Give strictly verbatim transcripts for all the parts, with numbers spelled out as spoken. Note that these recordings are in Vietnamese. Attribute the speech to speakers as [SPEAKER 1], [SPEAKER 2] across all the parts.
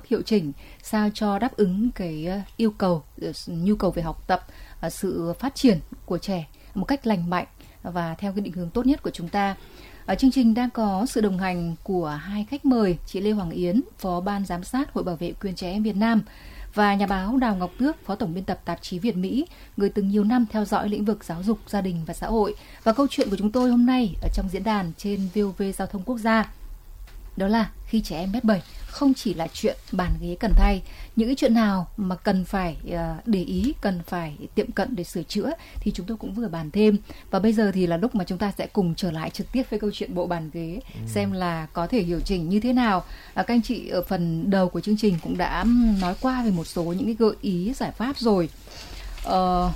[SPEAKER 1] hiệu chỉnh sao cho đáp ứng cái yêu cầu, nhu cầu về học tập, sự phát triển của trẻ một cách lành mạnh và theo cái định hướng tốt nhất của chúng ta. Ở chương trình đang có sự đồng hành của hai khách mời, chị Lê Hoàng Yến, Phó Ban Giám sát Hội Bảo vệ Quyền Trẻ Em Việt Nam, và nhà báo Đào Ngọc Tước, Phó Tổng biên tập tạp chí Việt Mỹ, người từng nhiều năm theo dõi lĩnh vực giáo dục, gia đình và xã hội. Và câu chuyện của chúng tôi hôm nay ở trong diễn đàn trên vê o vê Giao thông Quốc gia đó là khi trẻ em mét bảy không chỉ là chuyện bàn ghế cần thay, những cái chuyện nào mà cần phải để ý, cần phải tiệm cận để sửa chữa thì chúng tôi cũng vừa bàn thêm. Và bây giờ thì là lúc mà chúng ta sẽ cùng trở lại trực tiếp với câu chuyện bộ bàn ghế, ừ. xem là có thể điều chỉnh như thế nào. À, các anh chị ở phần đầu của chương trình cũng đã nói qua về một số những cái gợi ý giải pháp rồi. Ờ,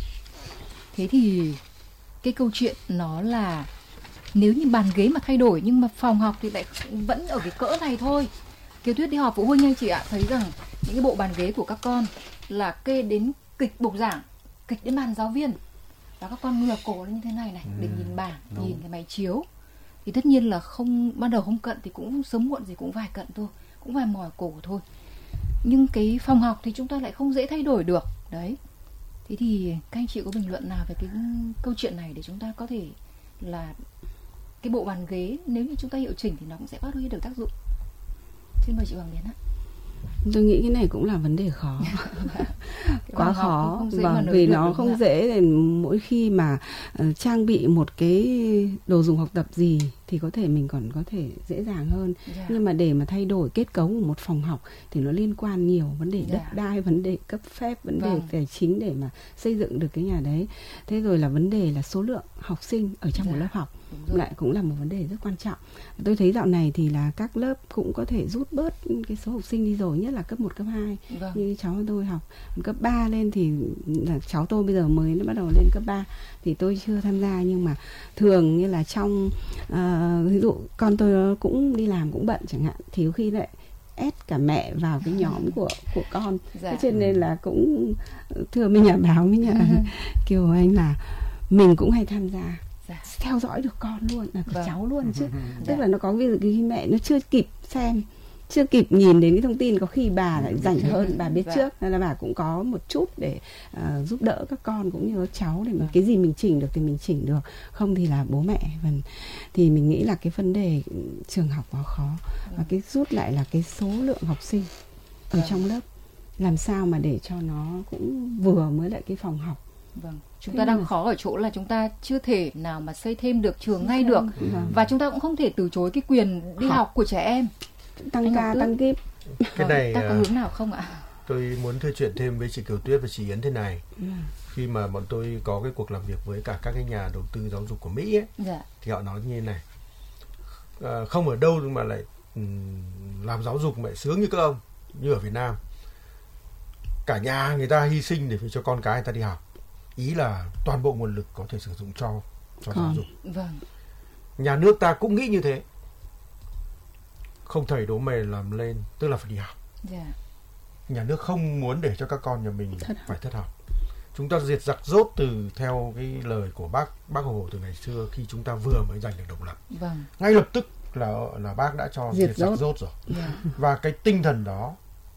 [SPEAKER 1] thế thì cái câu chuyện nó là nếu như bàn ghế mà thay đổi nhưng mà phòng học thì lại vẫn ở cái cỡ này thôi. Kiều Tuyết đi họp phụ huynh anh chị ạ, thấy rằng những cái bộ bàn ghế của các con là kê đến kịch bục giảng, kịch đến bàn giáo viên, và các con ngửa cổ lên như thế này này để ừ, nhìn bảng, đúng. Nhìn cái máy chiếu. Thì tất nhiên là không, ban đầu không cận thì cũng sớm muộn gì cũng vài cận thôi, cũng vài mỏi cổ thôi. Nhưng cái phòng học thì chúng ta lại không dễ thay đổi được. Đấy. Thế thì các anh chị có bình luận nào về cái câu chuyện này để chúng ta có thể là cái bộ bàn ghế nếu như chúng ta hiệu chỉnh thì nó cũng sẽ phát huy được tác dụng. Xin mời chị Hoàng Yến ạ.
[SPEAKER 2] Tôi nghĩ cái này cũng là vấn đề khó. Quá khó, vâng, vì nó không dễ. Để mỗi khi mà uh, trang bị một cái đồ dùng học tập gì thì có thể mình còn có thể dễ dàng hơn. Yeah. Nhưng mà để mà thay đổi kết cấu của một phòng học thì nó liên quan nhiều vấn đề yeah. đất đai, vấn đề cấp phép, vấn vâng. đề tài chính để mà xây dựng được cái nhà đấy. Thế rồi là vấn đề là số lượng học sinh ở trong yeah. một lớp học lại cũng là một vấn đề rất quan trọng. Tôi thấy dạo này thì là các lớp cũng có thể rút bớt cái số học sinh đi rồi, nhất là cấp một, cấp hai. Vâng. Như cháu tôi học cấp ba lên thì là cháu tôi bây giờ mới nó bắt đầu lên cấp ba thì tôi chưa tham gia, nhưng mà thường như là trong uh, ví dụ con tôi cũng đi làm cũng bận chẳng hạn thì có khi lại ép cả mẹ vào cái nhóm của của con. Dạ. Thế cho nên là cũng thưa với nhà báo với nhà Kiều Anh là mình cũng hay tham gia. Dạ. Theo dõi được con luôn, là vâng. cháu luôn chứ. Dạ. Tức là nó có ví dụ khi mẹ nó chưa kịp xem, chưa kịp nhìn đến cái thông tin, có khi bà lại rảnh hơn, bà biết dạ. trước, nên là bà cũng có một chút để uh, giúp đỡ các con cũng như các cháu để mình, cái gì mình chỉnh được thì mình chỉnh được, không thì là bố mẹ. Thì mình nghĩ là cái vấn đề trường học nó khó, dạ. và cái rút lại là cái số lượng học sinh ở dạ. trong lớp, làm sao mà để cho nó cũng vừa mới lại cái phòng học.
[SPEAKER 1] Vâng. Chúng ta đang khó ở chỗ là chúng ta chưa thể nào mà xây thêm được trường ngay được, vâng. và chúng ta cũng không thể từ chối cái quyền đi học, học của trẻ em,
[SPEAKER 2] tăng ca tăng kíp.
[SPEAKER 3] Cái này
[SPEAKER 1] ta có hướng nào không ạ?
[SPEAKER 3] Tôi muốn nói chuyện thêm với chị Kiều Tuyết và chị Yến thế này. Ừ. Khi mà bọn tôi có cái cuộc làm việc với cả các cái nhà đầu tư giáo dục của Mỹ ấy, dạ. thì họ nói như thế này, à, không ở đâu mà lại um, làm giáo dục mà lại sướng như các ông, như ở Việt Nam. Cả nhà người ta hy sinh để cho con cái người ta đi học. Ý là toàn bộ nguồn lực có thể sử dụng cho cho giáo dục.
[SPEAKER 1] Vâng.
[SPEAKER 3] Nhà nước ta cũng nghĩ như thế. Không thầy đố mày làm lên, tức là phải đi học. Yeah. Nhà nước không muốn để cho các con nhà mình thất phải thất học. Chúng ta diệt giặc dốt từ theo cái lời của bác bác Hồ từ ngày xưa, khi chúng ta vừa mới giành được độc lập. Vâng. Ngay lập tức là là bác đã cho diệt, diệt giặc dốt rồi. Yeah. Và cái tinh thần đó,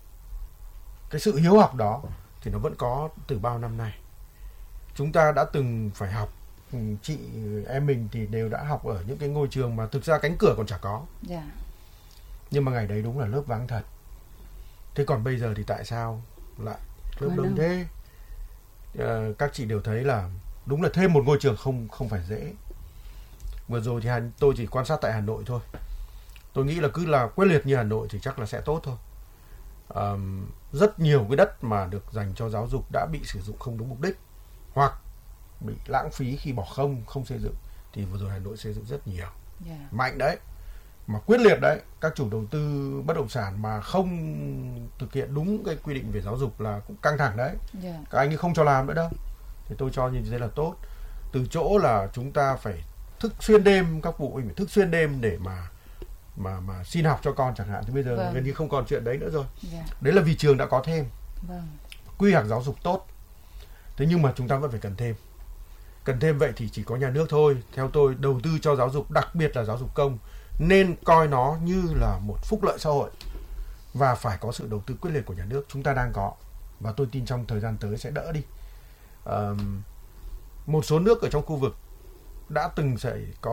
[SPEAKER 3] cái sự hiếu học đó thì nó vẫn có từ bao năm nay. Chúng ta đã từng phải học, chị em mình thì đều đã học ở những cái ngôi trường mà thực ra cánh cửa còn chả có. Yeah. Nhưng mà ngày đấy đúng là lớp vắng thật. Thế còn bây giờ thì tại sao lại lớp đông thế? À, các chị đều thấy là đúng là thêm một ngôi trường không không phải dễ. Vừa rồi thì tôi chỉ quan sát tại Hà Nội thôi. Tôi nghĩ là cứ là quyết liệt như Hà Nội thì chắc là sẽ tốt thôi. À, rất nhiều cái đất mà được dành cho giáo dục đã bị sử dụng không đúng mục đích, hoặc bị lãng phí khi bỏ không, không xây dựng. Thì vừa rồi Hà Nội xây dựng rất nhiều. Yeah. Mạnh đấy. Mà quyết liệt đấy. Các chủ đầu tư bất động sản mà không thực hiện đúng cái quy định về giáo dục là cũng căng thẳng đấy. Yeah. Các anh ấy không cho làm nữa đâu. Thì tôi cho như thế là tốt. Từ chỗ là chúng ta phải thức xuyên đêm, các phụ huynh phải thức xuyên đêm để mà mà mà xin học cho con chẳng hạn, thì bây giờ vâng. gần như không còn chuyện đấy nữa rồi. Yeah. Đấy là vì trường đã có thêm. Vâng. Quy hoạch giáo dục tốt. Thế nhưng mà chúng ta vẫn phải cần thêm. Cần thêm vậy thì chỉ có nhà nước thôi. Theo tôi, đầu tư cho giáo dục, đặc biệt là giáo dục công, nên coi nó như là một phúc lợi xã hội. và phải có sự đầu tư quyết liệt của nhà nước. Chúng ta đang có, và tôi tin trong thời gian tới sẽ đỡ đi. À, một số nước ở trong khu vực đã từng xảy có